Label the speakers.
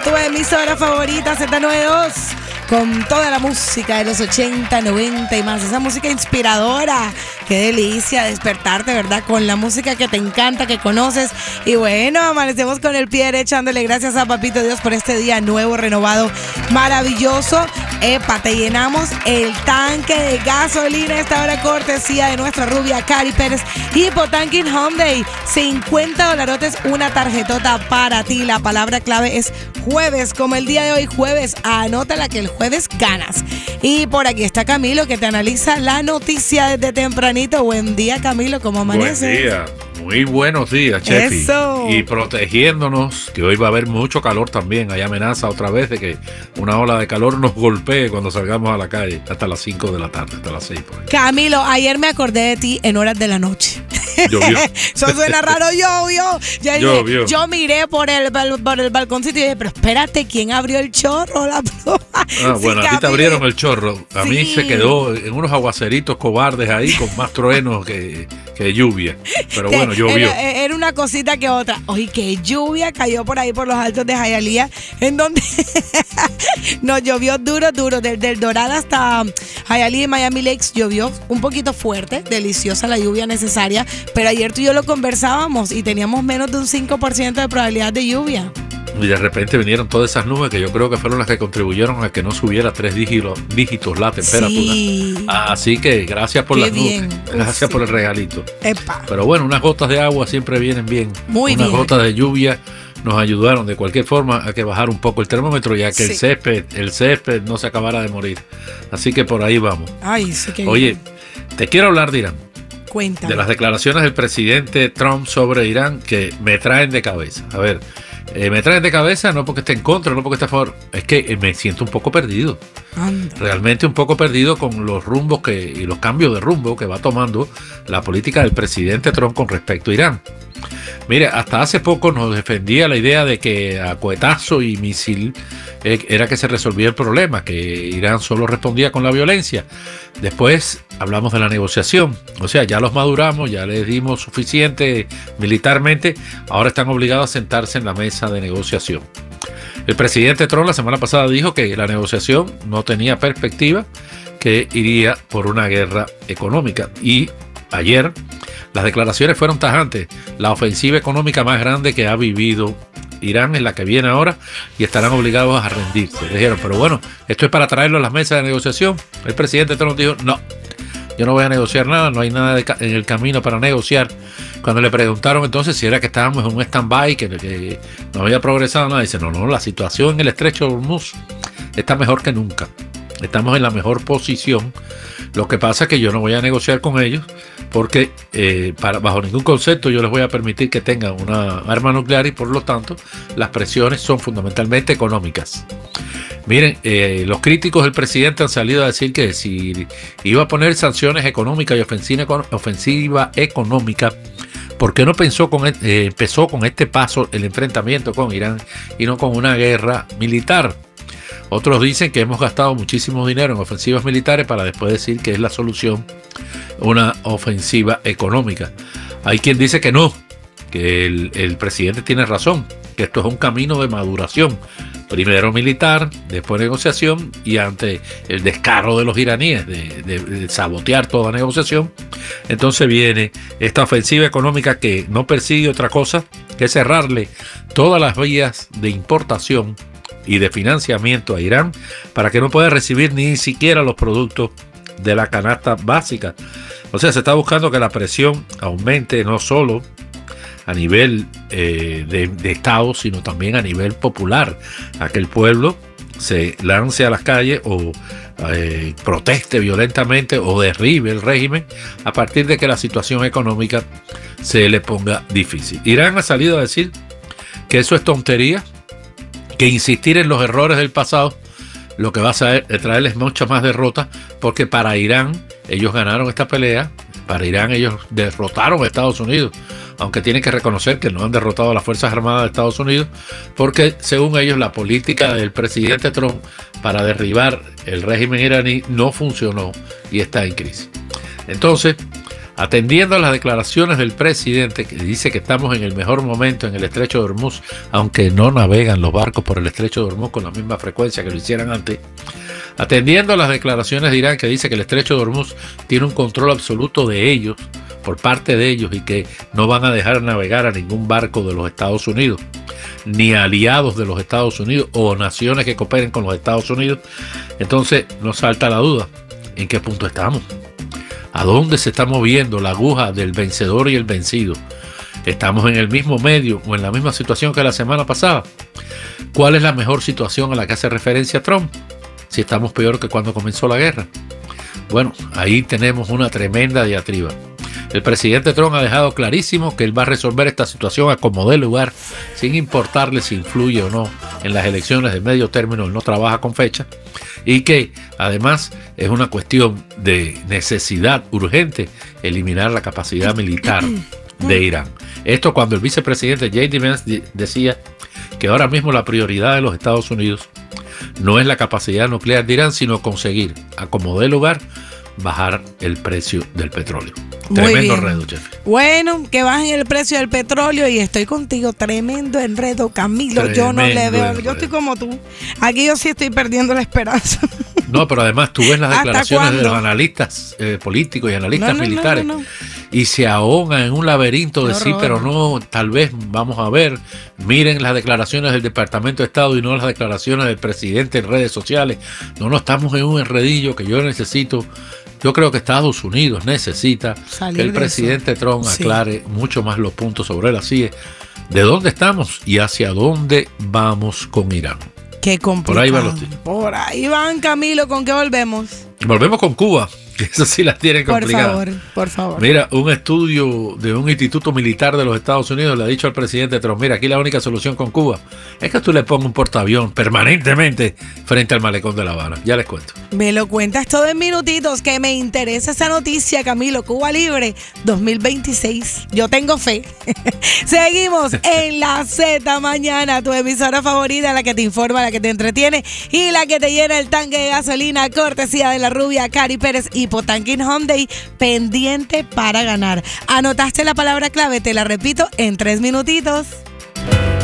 Speaker 1: tu emisora favorita Z92, con toda la música de los 80, 90 y más. Esa música inspiradora. Qué delicia despertarte, ¿verdad? Con la música que te encanta, que conoces. Y bueno, amanecemos con el pie derecho, dándole gracias a Papito Dios por este día nuevo, renovado, maravilloso. Epa, te llenamos el tanque de gasolina. Esta hora cortesía de nuestra rubia Cari Pérez. Hipotanking Hyundai, $50, una tarjetota para ti. La palabra clave es jueves, como el día de hoy, jueves. Anótala que el jueves ganas. Y por aquí está Camilo, que te analiza la noticia desde tempranito. Buen día, Camilo, ¿cómo amaneces?
Speaker 2: Buen día, muy buenos días, Chefi.
Speaker 1: Eso.
Speaker 2: Y protegiéndonos, que hoy va a haber mucho calor también. Hay amenaza otra vez de que una ola de calor nos golpee cuando salgamos a la calle hasta las 5 de la tarde, hasta las 6 por ahí.
Speaker 1: Camilo, ayer me acordé de ti en horas de la noche.
Speaker 2: Llovió.
Speaker 1: Eso suena raro, llovió.
Speaker 2: Llovió.
Speaker 1: Yo miré por el balconcito y dije, pero espérate, ¿quién abrió el chorro? La broma.
Speaker 2: Bueno,
Speaker 1: Sí,
Speaker 2: a ti te abrieron el chorro. A mí
Speaker 1: Sí.
Speaker 2: se quedó en unos aguaceritos cobardes ahí con más truenos que lluvia. Pero bueno, llovió.
Speaker 1: Era una cosita que otra. Oye, qué lluvia cayó por ahí por los altos de Hialeah, en donde nos llovió duro. Desde el Doral hasta Hialeah y Miami Lakes llovió un poquito fuerte, deliciosa la lluvia necesaria. Pero ayer tú y yo lo conversábamos y teníamos menos de un 5% de probabilidad de lluvia.
Speaker 2: Y de repente vinieron todas esas nubes que yo creo que fueron las que contribuyeron a que no subiera 3 dígitos la temperatura.
Speaker 1: Sí.
Speaker 2: Así que gracias por
Speaker 1: Qué
Speaker 2: las nubes,
Speaker 1: bien.
Speaker 2: gracias
Speaker 1: Sí.
Speaker 2: por el regalito.
Speaker 1: Epa.
Speaker 2: Pero bueno, unas gotas de agua siempre vienen bien.
Speaker 1: Muy
Speaker 2: unas
Speaker 1: bien.
Speaker 2: gotas de lluvia nos ayudaron de cualquier forma a que bajar un poco el termómetro, ya que
Speaker 1: Sí.
Speaker 2: el césped no se acabara de morir. Así que por ahí vamos.
Speaker 1: Ay, sí que
Speaker 2: Oye,
Speaker 1: bien.
Speaker 2: te quiero hablar de Irán,
Speaker 1: Cuéntame.
Speaker 2: de las declaraciones del presidente Trump sobre Irán que me traen de cabeza. A ver, me traen de cabeza no porque esté en contra, no porque esté a favor, es que me siento un poco perdido.
Speaker 1: Anda.
Speaker 2: Realmente un poco perdido con los rumbos y los cambios de rumbo que va tomando la política del presidente Trump con respecto a Irán. Mire, hasta hace poco nos defendía la idea de que a cohetazo y misil era que se resolvía el problema, que Irán solo respondía con la violencia. Después hablamos de la negociación, o sea, ya los maduramos, ya les dimos suficiente militarmente, ahora están obligados a sentarse en la mesa de negociación. El presidente Trump la semana pasada dijo que la negociación no tenía perspectiva, que iría por una guerra económica. Y ayer las declaraciones fueron tajantes. La ofensiva económica más grande que ha vivido Irán es la que viene ahora y estarán obligados a rendirse. Dijeron, pero bueno, esto es para traerlo a las mesas de negociación. El presidente Trump dijo, no, yo no voy a negociar nada, no hay nada en el camino para negociar. Cuando le preguntaron entonces si era que estábamos en un stand-by, que no había progresado nada, dice, no, la situación en el estrecho de Hormuz está mejor que nunca. Estamos en la mejor posición. Lo que pasa es que yo no voy a negociar con ellos porque bajo ningún concepto yo les voy a permitir que tengan una arma nuclear y por lo tanto las presiones son fundamentalmente económicas. Miren, los críticos del presidente han salido a decir que si iba a poner sanciones económicas y ofensiva económica, ¿por qué no empezó con este paso el enfrentamiento con Irán y no con una guerra militar? Otros dicen que hemos gastado muchísimo dinero en ofensivas militares para después decir que es la solución una ofensiva económica. Hay quien dice que no, que el presidente tiene razón, que esto es un camino de maduración. Primero militar, después negociación, y ante el descaro de los iraníes de sabotear toda negociación, entonces viene esta ofensiva económica que no persigue otra cosa que cerrarle todas las vías de importación y de financiamiento a Irán para que no pueda recibir ni siquiera los productos de la canasta básica. O sea, se está buscando que la presión aumente no solo a nivel de Estado, sino también a nivel popular, a que el pueblo se lance a las calles o proteste violentamente o derribe el régimen a partir de que la situación económica se le ponga difícil. Irán ha salido a decir que eso es tontería, que insistir en los errores del pasado lo que va a traerles muchas más derrotas, porque para Irán ellos ganaron esta pelea, para Irán ellos derrotaron a Estados Unidos, aunque tienen que reconocer que no han derrotado a las Fuerzas Armadas de Estados Unidos, porque según ellos la política del presidente Trump para derribar el régimen iraní no funcionó y está en crisis. Entonces, Atendiendo a las declaraciones del presidente, que dice que estamos en el mejor momento en el estrecho de Hormuz, aunque no navegan los barcos por el estrecho de Hormuz con la misma frecuencia que lo hicieran antes. Atendiendo a las declaraciones de Irán, que dice que el estrecho de Hormuz tiene un control absoluto de ellos, por parte de ellos, y que no van a dejar navegar a ningún barco de los Estados Unidos, ni aliados de los Estados Unidos o naciones que cooperen con los Estados Unidos. Entonces nos salta la duda, ¿en qué punto estamos? ¿A dónde se está moviendo la aguja del vencedor y el vencido? ¿Estamos en el mismo medio o en la misma situación que la semana pasada? ¿Cuál es la mejor situación a la que hace referencia Trump? Si estamos peor que cuando comenzó la guerra. Bueno, ahí tenemos una tremenda diatriba. El presidente Trump ha dejado clarísimo que él va a resolver esta situación a como dé lugar, sin importarle si influye o no en las elecciones de medio término. Él no trabaja con fecha, y que además es una cuestión de necesidad urgente eliminar la capacidad militar de Irán. Esto cuando el vicepresidente J.D. Vance decía que ahora mismo la prioridad de los Estados Unidos no es la capacidad nuclear de Irán, sino conseguir, a como dé lugar, bajar el precio del petróleo. Tremendo enredo, jefe.
Speaker 1: Bueno, que bajen el precio del petróleo y estoy contigo. Tremendo enredo, Camilo. Tremendo, yo no le veo. Enredo. Yo estoy como tú. Aquí yo sí estoy perdiendo la esperanza.
Speaker 2: No, pero además tú ves las declaraciones de los analistas políticos y analistas militares y se ahogan en un laberinto de sí, pero no, tal vez vamos a ver. Miren las declaraciones del Departamento de Estado y no las declaraciones del presidente en redes sociales. No, estamos en un enredillo que yo necesito. Yo creo que Estados Unidos necesita que el presidente Trump aclare mucho más los puntos sobre la CIE, de dónde estamos y hacia dónde vamos con Irán.
Speaker 1: Qué complicado.
Speaker 2: Por ahí van los tiros.
Speaker 1: Por ahí van, Camilo. ¿Con qué volvemos?
Speaker 2: Volvemos con Cuba, que eso sí las tiene complicadas.
Speaker 1: Por favor.
Speaker 2: Mira, un estudio de un instituto militar de los Estados Unidos le ha dicho al presidente Trump, mira, aquí la única solución con Cuba es que tú le pongas un portaavión permanentemente frente al malecón de La Habana. Ya les cuento.
Speaker 1: Me lo cuentas todo en minutitos, que me interesa esa noticia, Camilo. Cuba Libre 2026. Yo tengo fe. Seguimos en la Z Mañana, tu emisora favorita, la que te informa, la que te entretiene y la que te llena el tanque de gasolina, cortesía de la rubia Cari Pérez y Potanquín Hyundai, pendiente para ganar. ¿Anotaste la palabra clave? Te la repito en 3 minutitos.